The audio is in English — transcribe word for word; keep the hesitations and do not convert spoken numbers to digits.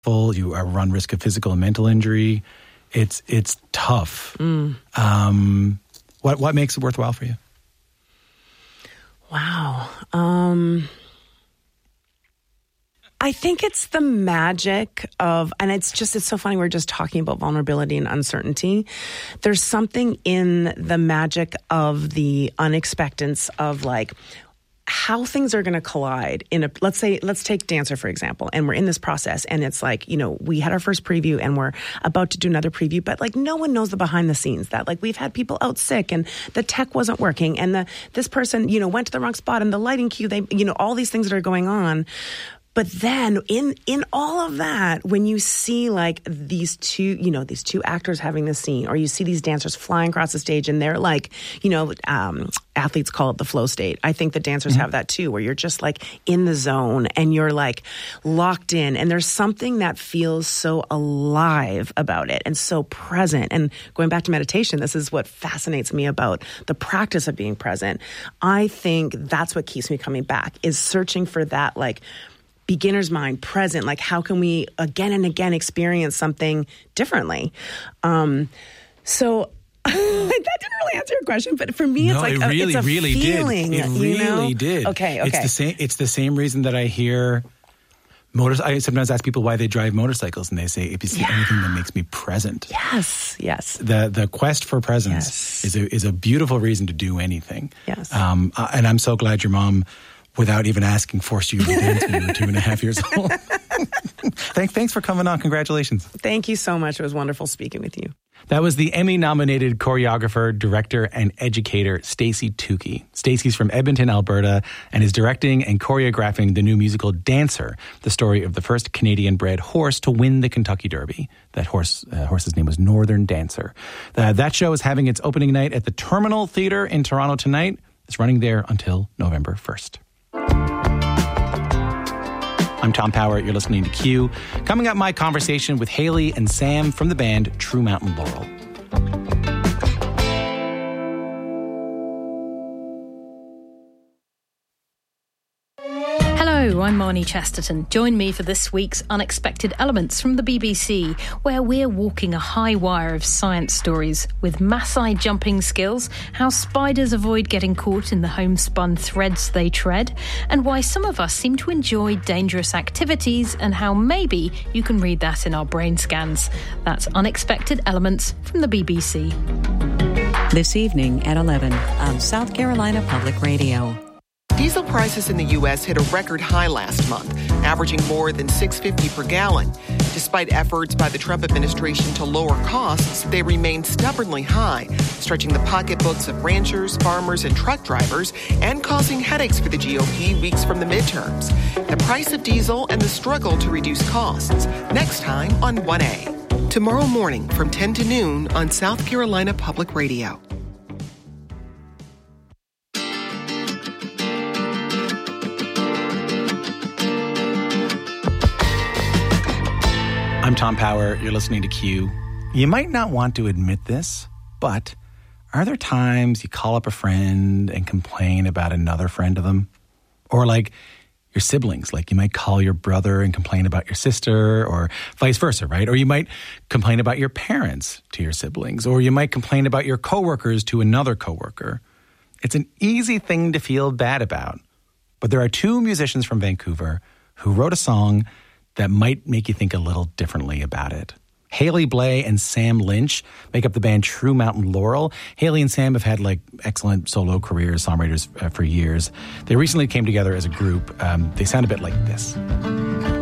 full, you are run risk of physical and mental injury. It's it's tough. Mm. Um, what what makes it worthwhile for you? Wow. Um, I think it's the magic of, and it's just, it's so funny. We're just talking about vulnerability and uncertainty. There's something in the magic of the unexpectance of like, how things are going to collide in a, let's say, let's take Dancer, for example, and we're in this process and it's like, you know, we had our first preview and we're about to do another preview, but like no one knows the behind the scenes that like we've had people out sick and the tech wasn't working and the, this person, you know, went to the wrong spot and the lighting cue, they, you know, all these things that are going on. But then in, in all of that, when you see like these two, you know, these two actors having this scene, or you see these dancers flying across the stage and they're like, you know, um, athletes call it the flow state. I think the dancers mm-hmm. have that too, where you're just like in the zone and you're like locked in. And there's something that feels so alive about it and so present. And going back to meditation, this is what fascinates me about the practice of being present. I think that's what keeps me coming back, is searching for that like beginner's mind, present, like how can we again and again experience something differently? Um, so that didn't really answer your question, but for me, no, it's like it really, a, it's a really feeling. Did. It really you know? did. Okay, okay. It's the same. It's the same reason that I hear motors. I sometimes ask people why they drive motorcycles, and they say, "If you see yeah. anything that makes me present." Yes, yes. The the quest for presence yes. is a is a beautiful reason to do anything. Yes. Um, uh, and I'm so glad your mom, without even asking, forced you to dance when you were two and a half years old. thanks, thanks for coming on. Congratulations. Thank you so much. It was wonderful speaking with you. That was the Emmy-nominated choreographer, director, and educator Stacey Tukey. Stacey's from Edmonton, Alberta, and is directing and choreographing the new musical Dancer, the story of the first Canadian-bred horse to win the Kentucky Derby. That horse uh, horse's name was Northern Dancer. Uh, that show is having its opening night at the Terminal Theatre in Toronto tonight. It's running there until November first. I'm Tom Power. You're listening to Q. Coming up, my conversation with Hayley and Sam from the band True Mountain Laurel. Hello, I'm Marnie Chesterton. Join me for this week's Unexpected Elements from the B B C, where we're walking a high wire of science stories with Maasai jumping skills, how spiders avoid getting caught in the homespun threads they tread, and why some of us seem to enjoy dangerous activities, and how maybe you can read that in our brain scans. That's Unexpected Elements from the B B C. This evening at eleven on South Carolina Public Radio. Diesel prices in the U S hit a record high last month, averaging more than six dollars and fifty cents per gallon. Despite efforts by the Trump administration to lower costs, they remain stubbornly high, stretching the pocketbooks of ranchers, farmers, and truck drivers, and causing headaches for the G O P weeks from the midterms. The price of diesel and the struggle to reduce costs. Next time on one A. Tomorrow morning from ten to noon on South Carolina Public Radio. I'm Tom Power. You're listening to Q. You might not want to admit this, but are there times you call up a friend and complain about another friend of them? Or like your siblings, like you might call your brother and complain about your sister, or vice versa, right? Or you might complain about your parents to your siblings, or you might complain about your coworkers to another coworker. It's an easy thing to feel bad about. But there are two musicians from Vancouver who wrote a song that might make you think a little differently about it. Hayley Blais and Sam Lynch make up the band True Mountain Laurel. Hayley and Sam have had like excellent solo careers, songwriters uh, for years. They recently came together as a group. Um, they sound a bit like this.